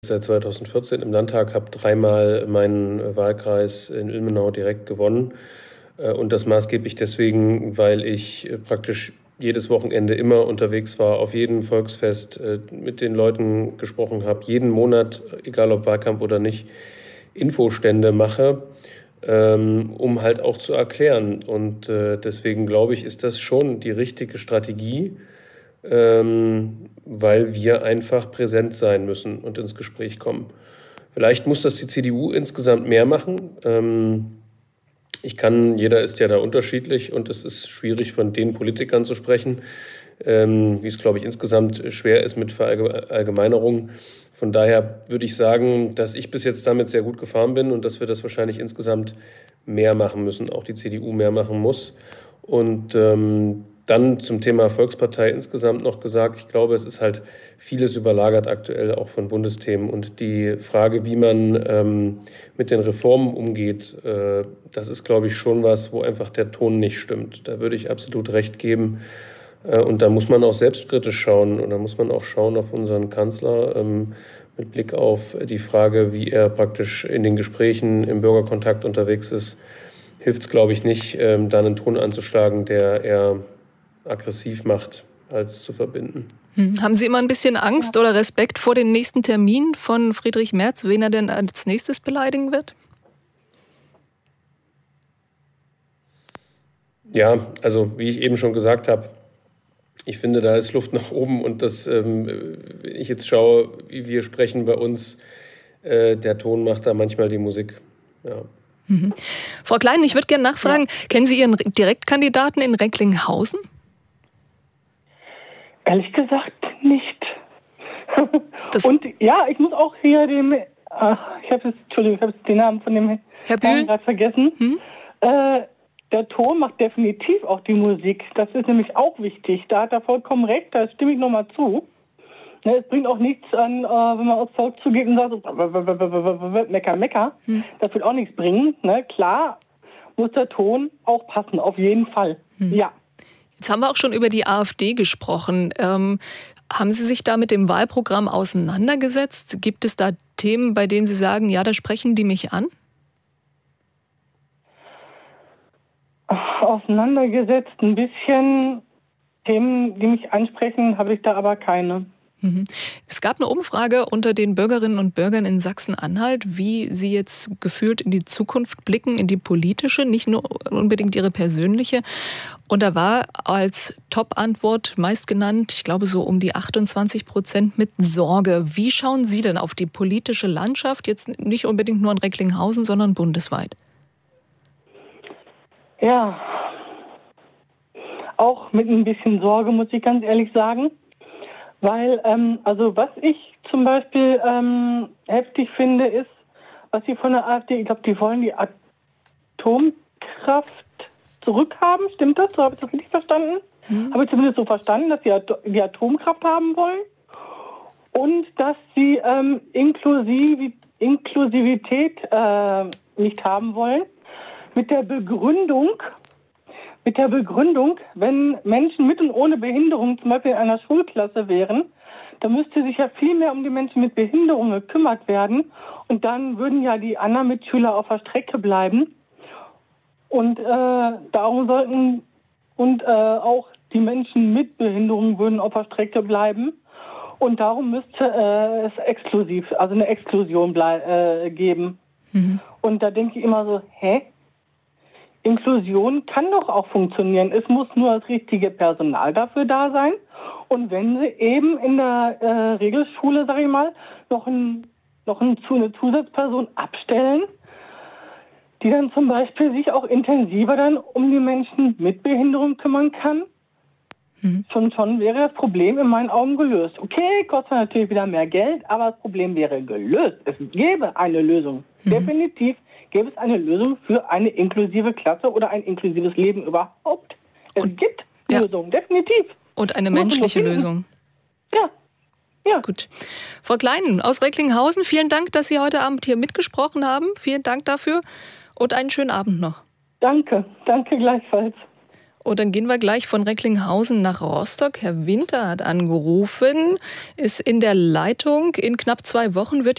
seit 2014 im Landtag, habe dreimal meinen Wahlkreis in Ilmenau direkt gewonnen. Und das maßgeblich deswegen, weil ich praktisch jedes Wochenende immer unterwegs war, auf jedem Volksfest mit den Leuten gesprochen habe, jeden Monat, egal ob Wahlkampf oder nicht, Infostände mache, um halt auch zu erklären. Und deswegen glaube ich, ist das schon die richtige Strategie, weil wir einfach präsent sein müssen und ins Gespräch kommen. Vielleicht muss das die CDU insgesamt mehr machen. Jeder ist ja da unterschiedlich und es ist schwierig, von den Politikern zu sprechen, wie es, glaube ich, insgesamt schwer ist mit Verallgemeinerungen. Von daher würde ich sagen, dass ich bis jetzt damit sehr gut gefahren bin und dass wir das wahrscheinlich insgesamt mehr machen müssen, auch die CDU mehr machen muss. Und dann zum Thema Volkspartei insgesamt noch gesagt, ich glaube, es ist halt vieles überlagert aktuell auch von Bundesthemen. Und die Frage, wie man mit den Reformen umgeht, das ist, glaube ich, schon was, wo einfach der Ton nicht stimmt. Da würde ich absolut recht geben. Und da muss man auch selbstkritisch schauen. Und da muss man auch schauen auf unseren Kanzler mit Blick auf die Frage, wie er praktisch in den Gesprächen im Bürgerkontakt unterwegs ist. Hilft es, glaube ich, nicht, da einen Ton anzuschlagen, der eher aggressiv macht, als zu verbinden. Haben Sie immer ein bisschen Angst oder Respekt vor den nächsten Termin von Friedrich Merz, wen er denn als nächstes beleidigen wird? Ja, also wie ich eben schon gesagt habe, ich finde, da ist Luft nach oben und wenn ich jetzt schaue, wie wir sprechen bei uns, der Ton macht da manchmal die Musik. Ja. Frau Klein, ich würde gerne nachfragen, kennen Sie Ihren Direktkandidaten in Recklinghausen? Ehrlich gesagt nicht. Und ja, ich muss auch hier ich habe jetzt den Namen von dem Herr Herrn gerade vergessen. Der Ton macht definitiv auch die Musik. Das ist nämlich auch wichtig. Da hat er vollkommen recht, da stimme ich nochmal zu. Ne, es bringt auch nichts an, wenn man aufs Volk zugeht und sagt, Mecker. Das wird auch nichts bringen. Ne? Klar muss der Ton auch passen, auf jeden Fall. Ja. Jetzt haben wir auch schon über die AfD gesprochen. Haben Sie sich da mit dem Wahlprogramm auseinandergesetzt? Gibt es da Themen, bei denen Sie sagen, ja, da sprechen die mich an? Auseinandergesetzt ein bisschen. Themen, die mich ansprechen, habe ich da aber keine. Es gab eine Umfrage unter den Bürgerinnen und Bürgern in Sachsen-Anhalt, wie sie jetzt gefühlt in die Zukunft blicken, in die politische, nicht nur unbedingt ihre persönliche. Und da war als Top-Antwort meist genannt, ich glaube so um die 28% mit Sorge. Wie schauen Sie denn auf die politische Landschaft, jetzt nicht unbedingt nur in Recklinghausen, sondern bundesweit? Ja, auch mit ein bisschen Sorge, muss ich ganz ehrlich sagen. Weil, was ich zum Beispiel heftig finde, ist, was sie von der AfD, ich glaube, die wollen die Atomkraft zurückhaben. Stimmt das? So habe ich das richtig verstanden? Habe ich zumindest so verstanden, dass sie die Atomkraft haben wollen und dass sie Inklusivität nicht haben wollen. Mit der Begründung, wenn Menschen mit und ohne Behinderung zum Beispiel in einer Schulklasse wären, dann müsste sich ja viel mehr um die Menschen mit Behinderung gekümmert werden. Und dann würden ja die anderen Mitschüler auf der Strecke bleiben. Und darum sollten auch die Menschen mit Behinderung würden auf der Strecke bleiben. Und darum müsste es eine Exklusion geben. Und da denke ich immer so, Inklusion kann doch auch funktionieren. Es muss nur das richtige Personal dafür da sein. Und wenn sie eben in der Regelschule, sage ich mal, noch eine Zusatzperson abstellen, die dann zum Beispiel sich auch intensiver dann um die Menschen mit Behinderung kümmern kann, schon wäre das Problem in meinen Augen gelöst. Okay, kostet natürlich wieder mehr Geld, aber das Problem wäre gelöst. Es gäbe eine Lösung. Definitiv gäbe es eine Lösung für eine inklusive Klasse oder ein inklusives Leben überhaupt. Es gibt Lösungen, definitiv. Und eine menschliche Lösung. Ja. Gut. Frau Klein aus Recklinghausen, vielen Dank, dass Sie heute Abend hier mitgesprochen haben. Vielen Dank dafür und einen schönen Abend noch. Danke gleichfalls. Und dann gehen wir gleich von Recklinghausen nach Rostock. Herr Winter hat angerufen, ist in der Leitung. In knapp 2 Wochen wird